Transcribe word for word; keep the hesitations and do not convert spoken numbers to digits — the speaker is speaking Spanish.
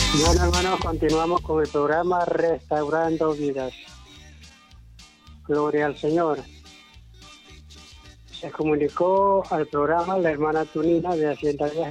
Bueno, hermanos, continuamos con el programa Restaurando Vidas. Gloria al Señor. Se comunicó al programa la hermana Tunina de Hacienda Viajes.